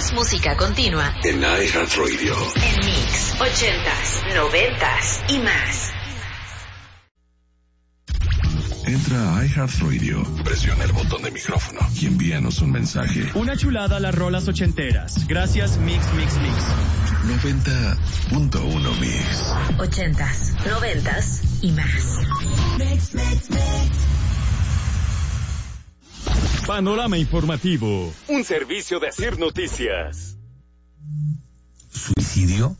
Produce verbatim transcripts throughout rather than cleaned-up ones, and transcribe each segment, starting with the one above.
Más música continua en iHeartRadio. En Mix, ochentas, noventas y más. Entra a iHeartRadio, presiona el botón de micrófono y envíanos un mensaje. Una chulada las rolas ochenteras. Gracias Mix, Mix, Mix. noventa punto uno Mix. Ochentas, noventas y más. Mix, mix, mix. Panorama informativo. Un servicio de Asir Noticias. ¿Suicidio?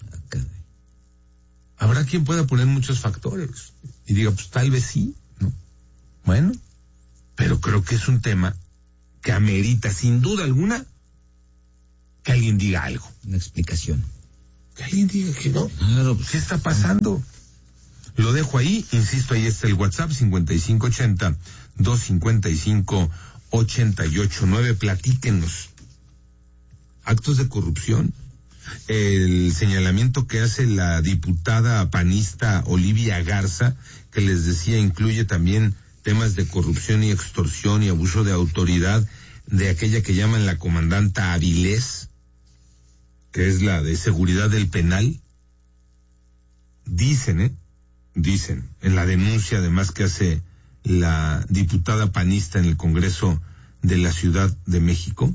Habrá quien pueda poner muchos factores y diga, pues tal vez sí, ¿no? Bueno, pero creo que es un tema que amerita, sin duda alguna, que alguien diga algo. Una explicación. Que alguien diga que no. Claro, ¿qué está pasando? Lo dejo ahí, insisto, ahí está el WhatsApp, cincuenta y cinco ochenta, doscientos cincuenta y cinco, ochenta y ocho nueve. Platíquenos. Actos de corrupción. El señalamiento que hace la diputada panista Olivia Garza, que les decía incluye también temas de corrupción y extorsión y abuso de autoridad de aquella que llaman la comandanta Avilés, que es la de seguridad del penal. Dicen, ¿eh? Dicen, en la denuncia además que hace la diputada panista en el Congreso de la Ciudad de México,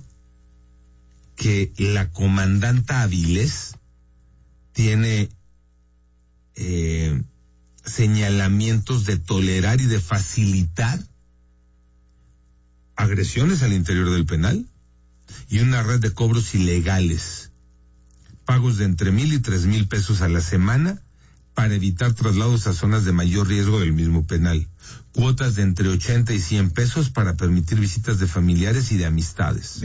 que la comandanta Avilés tiene eh, señalamientos de tolerar y de facilitar agresiones al interior del penal y una red de cobros ilegales, pagos de entre mil y tres mil pesos a la semana para evitar traslados a zonas de mayor riesgo del mismo penal, cuotas de entre ochenta y cien pesos para permitir visitas de familiares y de amistades.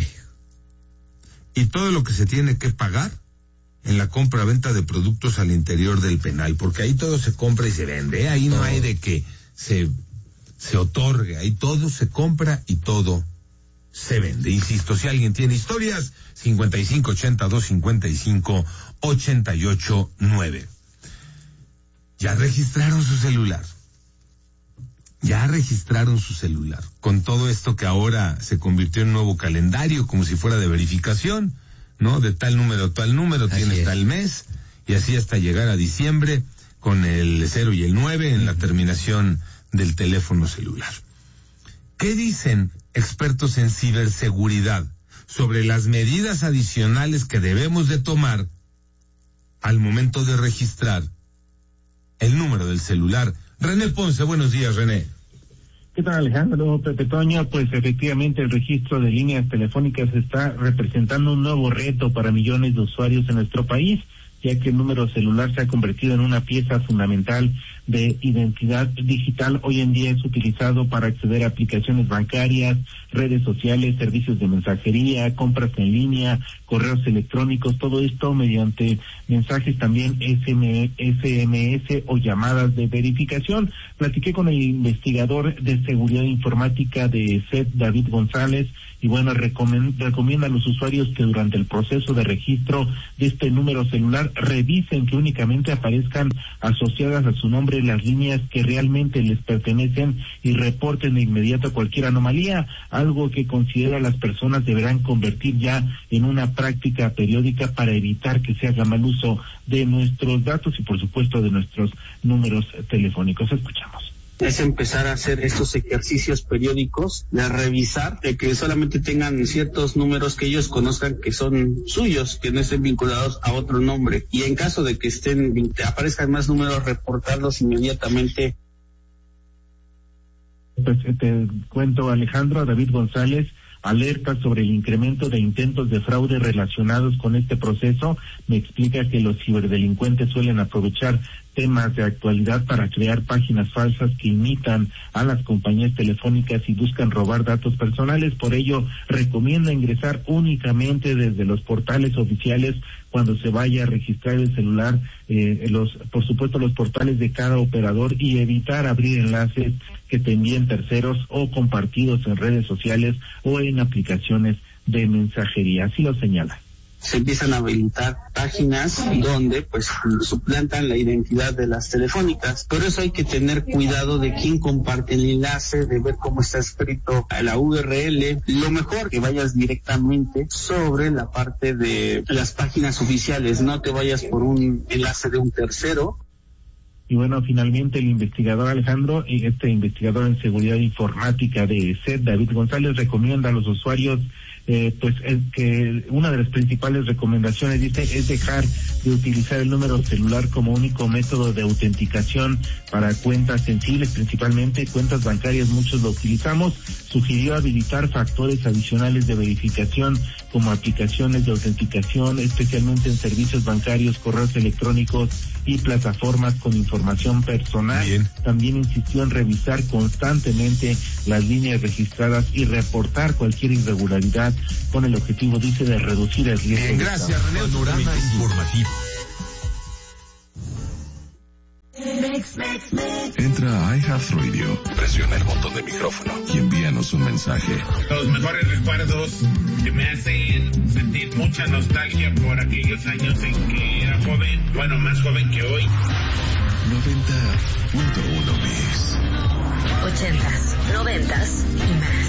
Y todo lo que se tiene que pagar en la compra-venta de productos al interior del penal, porque ahí todo se compra y se vende, ¿eh? Ahí no hay de que se, se otorgue, ahí todo se compra y todo se vende. Insisto, si alguien tiene historias, cincuenta y cinco ochenta, doscientos cincuenta y cinco, ochenta y ocho nueve. Ya registraron su celular. Ya registraron su celular. Con todo esto que ahora se convirtió en un nuevo calendario, como si fuera de verificación, ¿no? De tal número a tal número, así tienes es. Tal mes, y así hasta llegar a diciembre con el cero y el nueve en la terminación del teléfono celular. ¿Qué dicen expertos en ciberseguridad sobre las medidas adicionales que debemos de tomar al momento de registrar el número del celular? René Ponce, buenos días, René. ¿Qué tal, Alejandro? Pepe Toño, pues efectivamente el registro de líneas telefónicas está representando un nuevo reto para millones de usuarios en nuestro país, ya que el número celular se ha convertido en una pieza fundamental de identidad digital. Hoy en día es utilizado para acceder a aplicaciones bancarias, redes sociales, servicios de mensajería, compras en línea, correos electrónicos, todo esto mediante mensajes también S M S o llamadas de verificación. Platiqué con el investigador de seguridad informática de C E T, David González, y bueno, recomienda a los usuarios que durante el proceso de registro de este número celular revisen que únicamente aparezcan asociadas a su nombre las líneas que realmente les pertenecen y reporten de inmediato cualquier anomalía, algo que considera las personas deberán convertir ya en una práctica periódica para evitar que se haga mal uso de nuestros datos y por supuesto de nuestros números telefónicos. Escuchamos. Es empezar a hacer estos ejercicios periódicos de revisar, de que solamente tengan ciertos números que ellos conozcan que son suyos, que no estén vinculados a otro nombre. Y en caso de que estén, aparezcan más números, reportarlos inmediatamente. Pues te cuento, Alejandro, David González alerta sobre el incremento de intentos de fraude relacionados con este proceso. Me explica que los ciberdelincuentes suelen aprovechar temas de actualidad para crear páginas falsas que imitan a las compañías telefónicas y buscan robar datos personales. Por ello, recomienda ingresar únicamente desde los portales oficiales cuando se vaya a registrar el celular, eh, los, por supuesto, los portales de cada operador, y evitar abrir enlaces que te envíen terceros o compartidos en redes sociales o en aplicaciones de mensajería. Así lo señala. se empiezan a habilitar páginas donde pues suplantan la identidad de las telefónicas. Por eso hay que tener cuidado de quién comparte el enlace, de ver cómo está escrito la U R L. Lo mejor que vayas directamente sobre la parte de las páginas oficiales, no te vayas por un enlace de un tercero. Y bueno, finalmente el investigador Alejandro, este investigador en seguridad informática de C E D, David González, recomienda a los usuarios eh, pues es que una de las principales recomendaciones, dice, es dejar de utilizar el número celular como único método de autenticación para cuentas sensibles, principalmente cuentas bancarias, muchos lo utilizamos. Sugirió habilitar factores adicionales de verificación como aplicaciones de autenticación, especialmente en servicios bancarios, correos electrónicos y plataformas con información personal. Bien. También insistió en revisar constantemente las líneas registradas y reportar cualquier irregularidad con el objetivo, dice, de reducir el riesgo. Bien, gracias, René. Panorama informativo. Entra a iHeartRadio, presiona el botón de micrófono y envíanos un mensaje. Los mejores recuerdos que me hacen sentir mucha nostalgia por aquellos años en que era joven, bueno, más joven que hoy. noventa punto uno Mix. Ochentas, noventas y más.